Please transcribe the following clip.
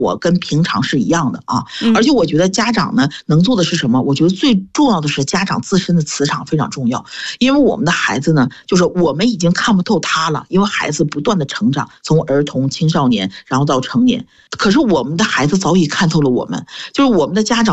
活跟平常是一样的啊。而且我觉得家长呢能做的是什么？我觉得最重要的是家长自身的磁场非常重要，因为我们的孩子呢，就是我们已经看不透他了，因为孩子不断的成长，从儿童、青少年，然后到成年，可是我们的孩子早已看透了我们，就是我们的家长。